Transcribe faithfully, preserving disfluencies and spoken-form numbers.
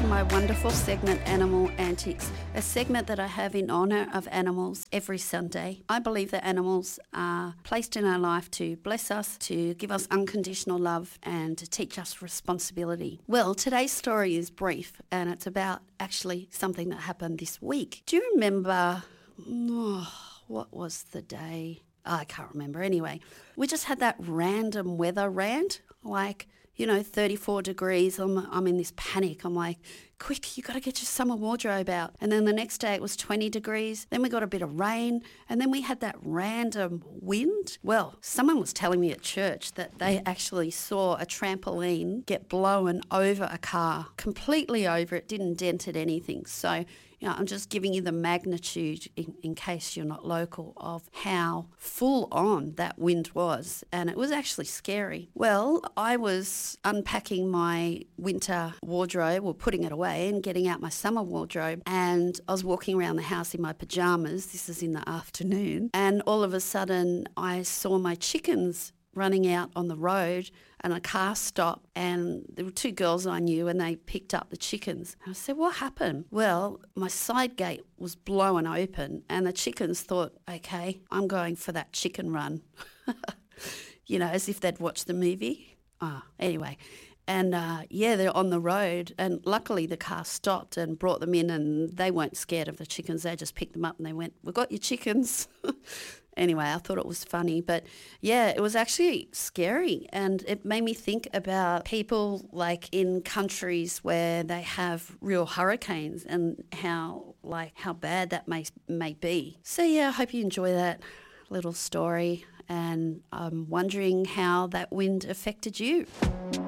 to my wonderful segment Animal Antics, a segment that I have in honour of animals every Sunday. I believe that animals are placed in our life to bless us, to give us unconditional love and to teach us responsibility. Well, today's story is brief and it's about actually something that happened this week. Do you remember, oh, what was the day? Oh, I can't remember. Anyway, we just had that random weather rant, like, you know, thirty-four degrees. I'm, I'm in this panic. I'm like, quick, you got to get your summer wardrobe out. And then the next day it was twenty degrees. Then we got a bit of rain. And then we had that random wind. Well, someone was telling me at church that they actually saw a trampoline get blown over a car, completely over it, didn't dent it anything. So, you know, I'm just giving you the magnitude, in, in case you're not local, of how full on that wind was. And it was actually scary. Well, I was unpacking my winter wardrobe, or putting it away, and getting out my summer wardrobe. And I was walking around the house in my pajamas. This is in the afternoon. And all of a sudden, I saw my chickens running out on the road, and a car stopped, and there were two girls I knew, and they picked up the chickens. And I said, what happened? Well, my side gate was blown open, and the chickens thought, okay, I'm going for that chicken run. You know, as if they'd watched the movie. Ah, anyway. And uh, yeah, they're on the road, and luckily the car stopped and brought them in, and they weren't scared of the chickens. They just picked them up and they went, we've got your chickens. Anyway, I thought it was funny, but yeah, it was actually scary, and it made me think about people like in countries where they have real hurricanes and how like how bad that may may be. So yeah, I hope you enjoy that little story, and I'm wondering how that wind affected you.